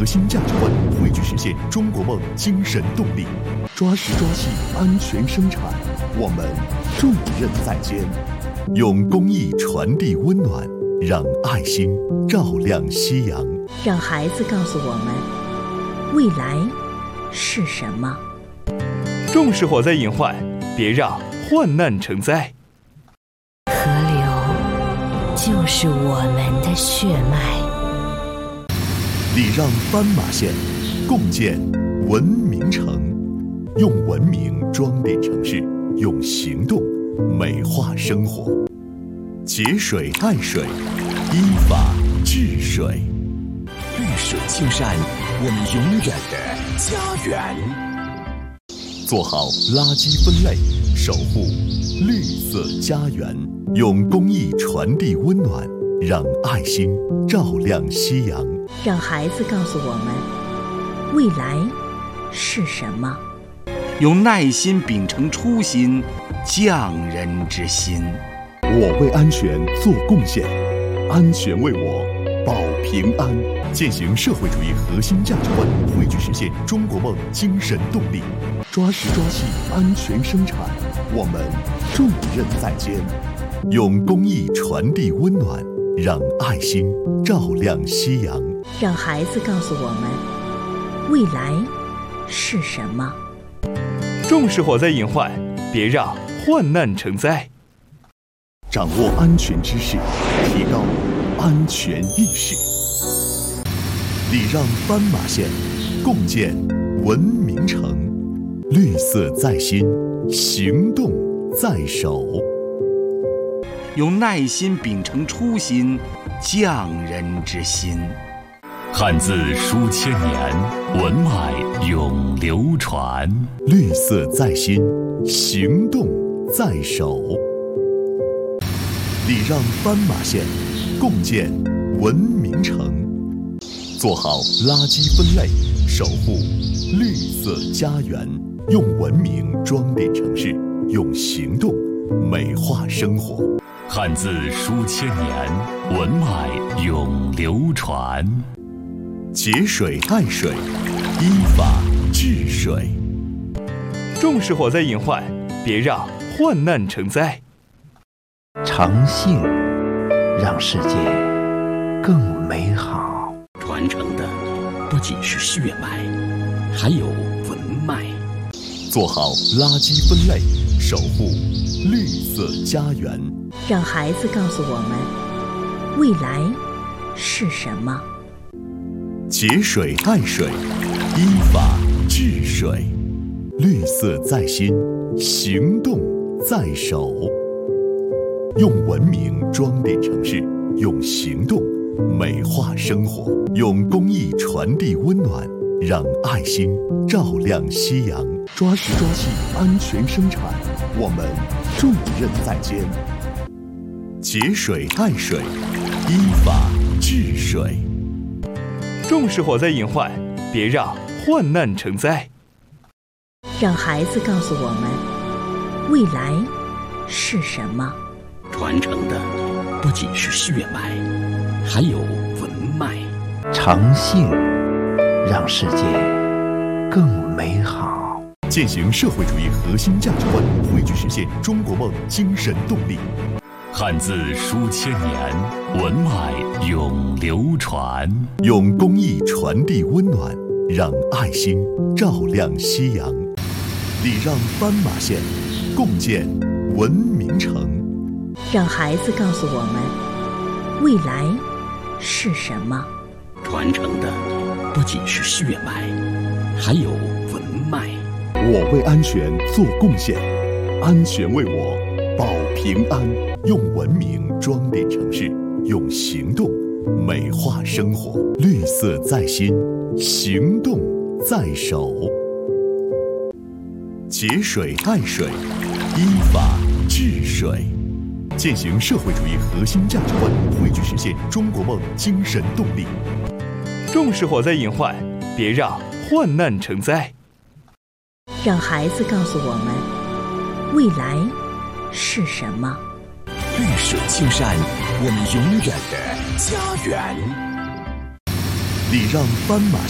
核心价值观，汇聚实现中国梦精神动力。抓实抓细，安全生产，我们重任在肩。用公益传递温暖，让爱心照亮夕阳。 让孩子告诉我们，未来是什么。 重视火灾隐患，别让患难成灾。 河流就是我们的血脉。 礼让斑马线，共建文明城。用文明装点城市，用行动美化生活。节水爱水，依法治水。 绿水青山，我们永远的家园。 做好垃圾分类，守护绿色家园。用公益传递温暖，让爱心照亮夕阳。 让孩子告诉我们，未来是什么。 用耐心秉承初心，匠人之心。 我为安全做贡献，安全为我保平安。践行社会主义核心价值观，汇聚实现中国梦精神动力。抓实抓细，安全生产，我们重任在肩。用公益传递温暖，让爱心照亮夕阳。 让孩子告诉我们，未来是什么。 重视火灾隐患，别让患难成灾。 掌握安全知识，提高安全意识。礼让斑马线，共建文明城。绿色在心，行动在手。 用耐心秉承初心，匠人之心。 汉字书千年，文脉永流传。 绿色在心，行动在手。礼让斑马线，共建文明城。做好垃圾分类，守护绿色家园。用文明装点城市，用行动美化生活。 汉字书千年，文脉永流传。 节水爱水，依法治水。 重视火灾隐患，别让患难成灾。 诚信让世界更美好。 传承的不仅是血脉，还有文脉。 做好垃圾分类，守护绿色家园。 让孩子告诉我们，未来是什么。 节水爱水，依法治水。绿色在心，行动在手。用文明装点城市，用行动美化生活。用公益传递温暖，让爱心照亮夕阳。抓实抓细，安全生产，我们重任在肩。节水爱水，依法治水。 重视火灾隐患，别让患难成灾。 让孩子告诉我们，未来是什么。 传承的不仅是血脉，还有文脉。 诚信让世界更美好。 践行社会主义核心价值观，汇聚实现中国梦精神动力。 汉字书千年，文脉永流传。 用公益传递温暖，让爱心照亮夕阳。礼让斑马线，共建文明城。 让孩子告诉我们，未来是什么。 传承的不仅是血脉，还有文脉。 我为安全做贡献，安全为我保平安。用文明装点城市，用行动美化生活。绿色在心，行动在手。节水爱水，依法治水。践行社会主义核心价值观，汇聚实现中国梦精神动力。 重视火灾隐患，别让患难成灾。 让孩子告诉我们，未来是什么。 绿水青山，我们永远的家园。 礼让斑马